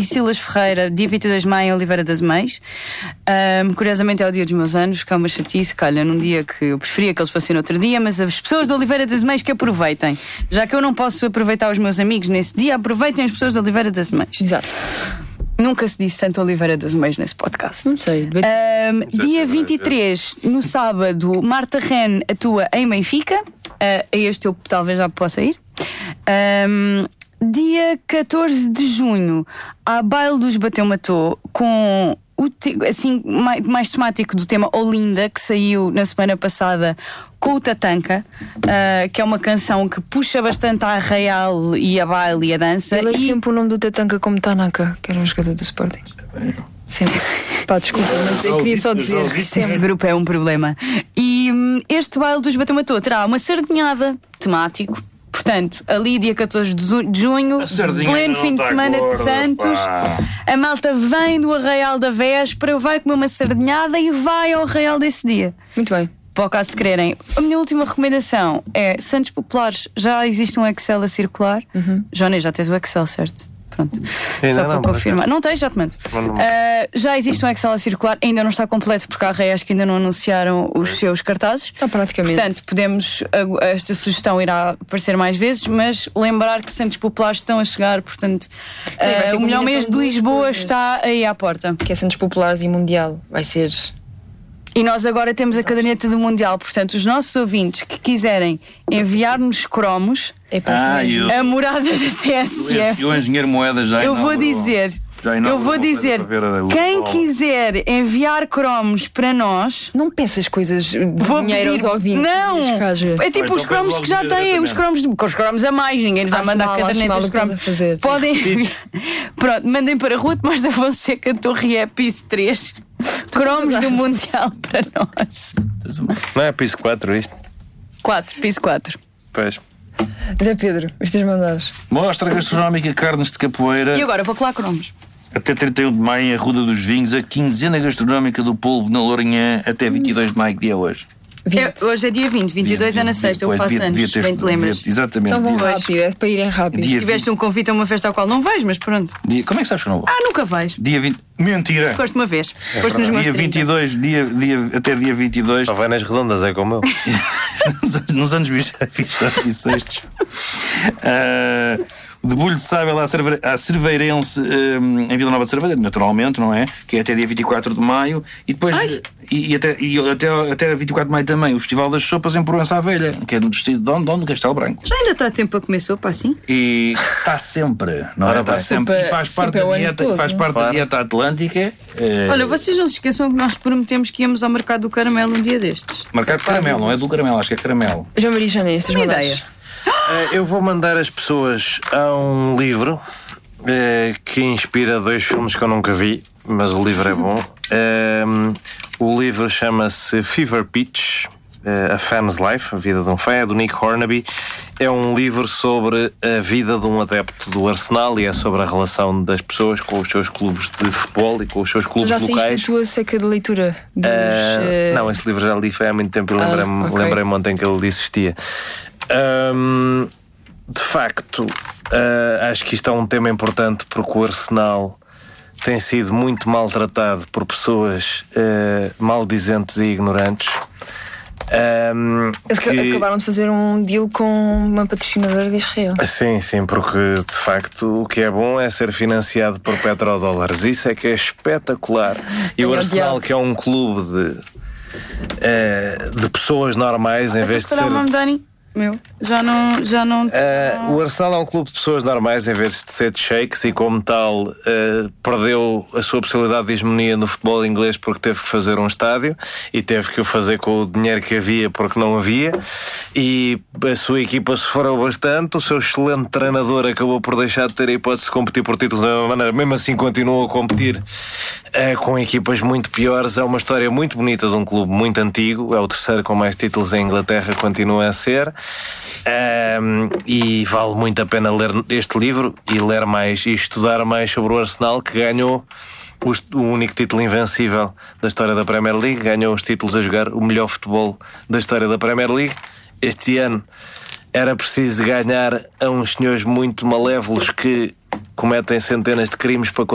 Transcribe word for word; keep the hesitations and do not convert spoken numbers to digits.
Silas Ferreira, dia vinte e dois de maio, em Oliveira das Mães. Um, curiosamente é o dia dos meus anos, que é uma chatice, calha num dia que eu preferia que eles fossem no outro dia, mas as pessoas de Oliveira das Mães que aproveitem. Já que eu não posso aproveitar os meus amigos nesse dia, aproveitem as pessoas de Oliveira das Mães. Exato. Nunca se disse tanto Oliveira das Mães nesse podcast. Não sei. Um, dia vinte e três, no sábado, Marta Ren atua em Benfica. Uh, a este eu talvez já possa ir. Um, dia catorze de junho, há baile dos Bateu Matou com o te- assim, mais, mais temático do tema Olinda, que saiu na semana passada com o Tatanka, uh, que é uma canção que puxa bastante a arraial e a baile e a dança. Ele é e... sempre o nome do Tatanka como Tanaka, que era um jogador do Sporting. Sempre. Pá, desculpa, mas eu queria só dizer que este grupo é um problema. E hum, este baile dos Bateu Matou terá uma sardinhada temático. Portanto, ali dia catorze de junho, pleno fim de semana gorda, de Santos, pá. A malta vem do Arraial da Véspera, vai comer uma sardinhada e vai ao Arraial desse dia. Muito bem. Para o caso de quererem. A minha última recomendação é Santos Populares. Já existe um Excel a circular. Uhum. Johnny, já tens o Excel, certo? Pronto. Ainda Só para não, confirmar. Não tens, já te mando. Uh, já existe um Excel a circular, ainda não está completo porque a Arraia acho que ainda não anunciaram os seus cartazes. Está praticamente. Portanto, podemos. Esta sugestão irá aparecer mais vezes, mas lembrar que Santos Populares estão a chegar, portanto, uh, o melhor mês de Lisboa está aí à porta. Que é Santos Populares e Mundial. Vai ser. E nós agora temos a caderneta do Mundial. Portanto, os nossos ouvintes que quiserem enviar-nos cromos, é para ah, eu... a morada da T S F. E o engenheiro Moeda já Eu vou inaugurou. dizer, eu vou dizer, quem quiser enviar cromos para nós, não peças coisas de vou dinheiro pedir, aos ouvintes. não, é tipo então os cromos que já têm, os cromos, com os cromos a mais, ninguém nos vai acho mandar mal, cadernetas de cromos. Podem enviar. Pronto, mandem para Ruth Mas da Fonseca, Torre E, piso três. Cromos do Mundial para nós. Não é piso quatro isto? quatro, piso quatro. Pois. Zé Pedro, os teus mandados. Mostra gastronómica Carnes de Capoeira. E agora vou colar cromos. Até trinta e um de maio em Arruda dos Vinhos, a quinzena gastronómica do Polvo na Lourinhã, até vinte e dois de maio, que dia é hoje? É, hoje é dia vinte, vinte e dois é na sexta, eu faço anos, devia ter, bem te lembras. Devia, exatamente. Então vão dia, rápido, é para irem rápido. Dia Tiveste um convite a uma festa ao qual não vais, mas pronto. Dia, como é que sabes que eu não vou? Ah, nunca vais. Dia vinte. Mentira! Foste uma vez. É Foste nos meus dia vinte e dois, dia, dia, até dia vinte e dois. Só vai nas redondas, é como eu. Nos anos bissextos. uh, Debulho de sábio à, cerve- à Cerveirense, um, em Vila Nova de Cerveira, naturalmente, não é? Que é até dia vinte e quatro de maio. E depois, e, e, até, e até, até vinte e quatro de maio também, o Festival das Sopas em Proença à Velha, que é no distrito de Onde, Castelo Branco. Já ainda está tempo a comer sopa assim? E está sempre, não é? Está sempre. Sopa- E faz parte sopa é da o ano dieta, todo, faz parte claro. da dieta atlântica. eh, Olha, vocês não se esqueçam que nós prometemos que íamos ao mercado do caramelo um dia destes. Marcar caramelo, não é do caramelo, acho que é caramelo. João Maria Janeiro, estes Uma mandados. ideia. Uh, eu vou mandar as pessoas a um livro uh, que inspira dois filmes que eu nunca vi, mas o livro é bom. Uh, o livro chama-se Fever Pitch, uh, A Fan's Life, A Vida de um Fã, é do Nick Hornby. É um livro sobre a vida de um adepto do Arsenal e é sobre a relação das pessoas com os seus clubes de futebol e com os seus clubes Já saíste locais. da tua seca de leitura? Dos, Uh, eh, Não, esse livro já li foi há muito tempo e Ah, lembrei-me ok. lembrei-me ontem que ele existia. Um, de facto, uh, acho que isto é um tema importante porque o Arsenal tem sido muito maltratado por pessoas uh, maldizentes e ignorantes. Um, Eles que... acabaram de fazer um deal com uma patrocinadora de Israel. Sim, sim, porque de facto o que é bom é ser financiado por petrodólares. Isso é que é espetacular. E o Arsenal, que é um clube de, uh, de pessoas normais, em Até vez se de calhar ser. o nome Dani, meu, já não. Já não Uh, o Arsenal é um clube de pessoas normais em vez de ser de sheiks e como tal uh, perdeu a sua possibilidade de hegemonia no futebol inglês porque teve que fazer um estádio e teve que o fazer com o dinheiro que havia porque não havia e a sua equipa sofreu bastante. O seu excelente treinador acabou por deixar de ter a hipótese de competir por títulos da mesma maneira, mesmo assim continuou a competir uh, com equipas muito piores. É uma história muito bonita de um clube muito antigo, é o terceiro com mais títulos em Inglaterra, continua a ser. Um, e vale muito a pena ler este livro e ler mais e estudar mais sobre o Arsenal, que ganhou o, o único título invencível da história da Premier League, ganhou os títulos a jogar o melhor futebol da história da Premier League. Este ano era preciso ganhar a uns senhores muito malévolos que cometem centenas de crimes para